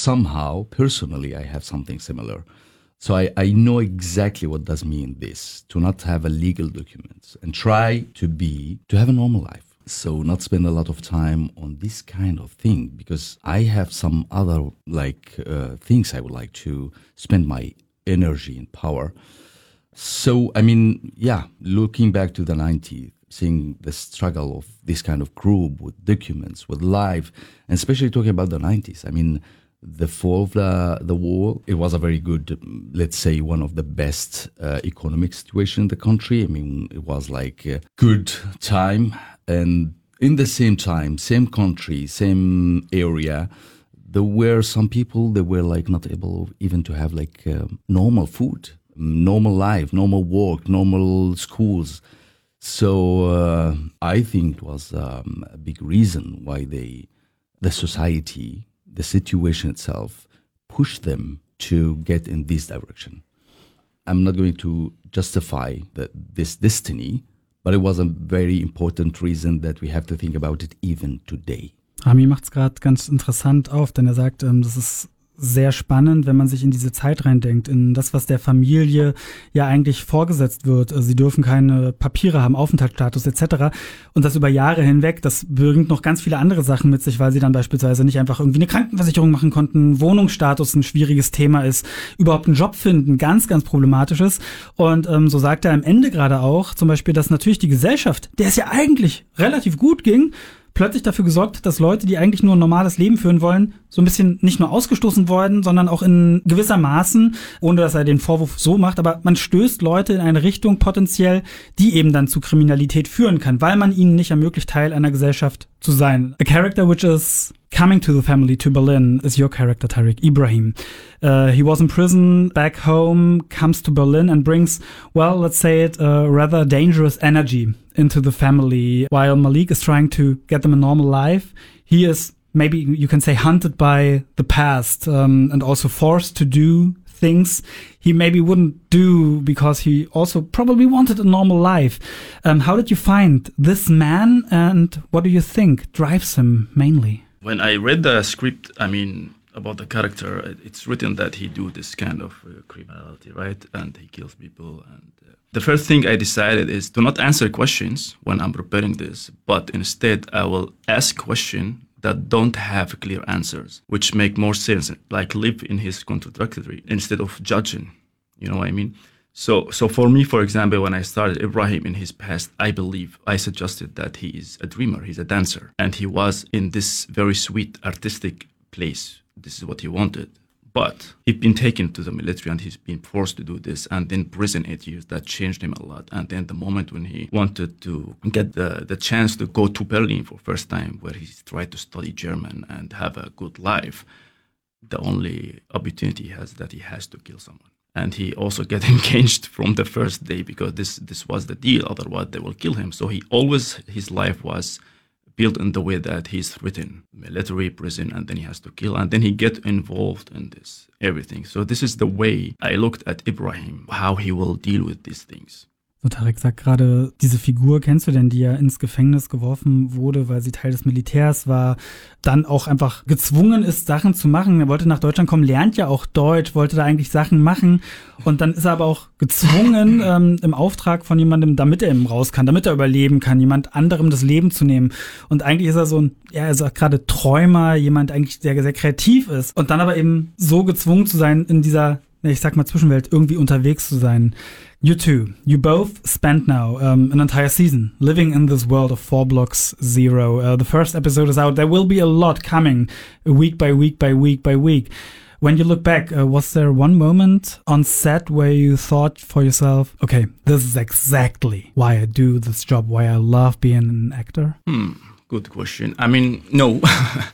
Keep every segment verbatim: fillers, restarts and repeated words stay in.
somehow, personally, I have something similar. So I, I know exactly what does mean this, to not have a legal documents and try to be, to have a normal life. So not spend a lot of time on this kind of thing, because I have some other like uh, things I would like to spend my energy and power. So, I mean, yeah, looking back to the nineties, seeing the struggle of this kind of group with documents, with life, and especially talking about the nineties. I mean, the fall of the, the war, it was a very good, let's say, one of the best uh, economic situation in the country. I mean, it was like a good time. And in the same time, same country, same area, there were some people that were like not able even to have like uh, normal food, normal life, normal work, normal schools. So uh, I think it was um, a big reason why they, the society, the situation itself, pushed them to get in this direction. I'm not going to justify that this destiny, but it was a very important reason that we have to think about it even today. Rami macht es gerade ganz interessant auf, denn er sagt, ähm, das ist sehr spannend, wenn man sich in diese Zeit reindenkt, in das, was der Familie ja eigentlich vorgesetzt wird. Sie dürfen keine Papiere haben, Aufenthaltsstatus et cetera. Und das über Jahre hinweg, das bringt noch ganz viele andere Sachen mit sich, weil sie dann beispielsweise nicht einfach irgendwie eine Krankenversicherung machen konnten, Wohnungsstatus ein schwieriges Thema ist, überhaupt einen Job finden, ganz, ganz problematisch ist. Und ähm, so sagt er am Ende gerade auch, zum Beispiel, dass natürlich die Gesellschaft, der es ja eigentlich relativ gut ging, plötzlich dafür gesorgt, dass Leute, die eigentlich nur ein normales Leben führen wollen, so ein bisschen nicht nur ausgestoßen worden, sondern auch in gewisser Maßen, ohne dass er den Vorwurf so macht, aber man stößt Leute in eine Richtung potenziell, die eben dann zu Kriminalität führen kann, weil man ihnen nicht ermöglicht, Teil einer Gesellschaft zu sein. A character which is coming to the family to Berlin is your character, Tariq, Ibrahim. Uh, he was in prison back home, comes to Berlin and brings, well, let's say it, a rather dangerous energy into the family. While Malik is trying to get them a normal life, he is, maybe you can say, hunted by the past um, and also forced to do things he maybe wouldn't do because he also probably wanted a normal life. Um, how did you find this man, and what do you think drives him mainly? When I read the script, I mean, about the character, it's written that he do this kind of uh, criminality, right? And he kills people. And uh, the first thing I decided is to not answer questions when I'm preparing this, but instead I will ask questions that don't have clear answers, which make more sense, like live in his contradictory instead of judging. You know what I mean? So, so for me, for example, when I started Ibrahim in his past, I believe I suggested that he is a dreamer, he's a dancer, and he was in this very sweet artistic place. This is what he wanted. But he'd been taken to the military and he's been forced to do this, and then prison eight years, that changed him a lot. And then the moment when he wanted to get the, the chance to go to Berlin for first time, where he tried to study German and have a good life, the only opportunity he has that he has to kill someone. And he also get engaged from the first day because this this was the deal. Otherwise, they will kill him. So he always, his life was built in the way that he's written, military, prison, and then he has to kill. And then he get involved in this, everything. So this is the way I looked at Ibrahim, how he will deal with these things. So, Tariq sagt gerade, diese Figur kennst du denn, die ja ins Gefängnis geworfen wurde, weil sie Teil des Militärs war, dann auch einfach gezwungen ist, Sachen zu machen. Er wollte nach Deutschland kommen, lernt ja auch Deutsch, wollte da eigentlich Sachen machen und dann ist er aber auch gezwungen, ähm, im Auftrag von jemandem, damit er eben raus kann, damit er überleben kann, jemand anderem das Leben zu nehmen. Und eigentlich ist er so ein, ja, er sagt gerade Träumer, jemand eigentlich, der sehr kreativ ist und dann aber eben so gezwungen zu sein, in dieser, ich sag mal, Zwischenwelt irgendwie unterwegs zu sein. You two, you both spent now um, an entire season living in this world of Four Blocks Zero. Uh, the first episode is out. There will be a lot coming week by week by week by week. When you look back, uh, was there one moment on set where you thought for yourself, okay, this is exactly why I do this job, why I love being an actor? Hmm, good question. I mean, no.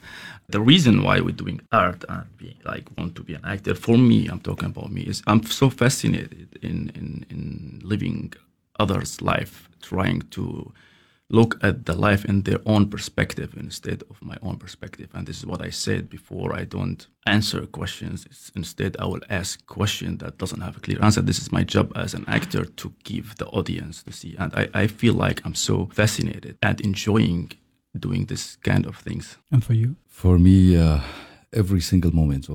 The reason why we're doing art and be, like want to be an actor, for me, I'm talking about me, is I'm so fascinated in, in, in living others' life, trying to look at the life in their own perspective instead of my own perspective. And this is what I said before. I don't answer questions. It's, instead, I will ask questions that doesn't have a clear answer. This is my job as an actor, to give the audience to see. And I, I feel like I'm so fascinated and enjoying doing this kind of things. And for you? For me, uh, every single moment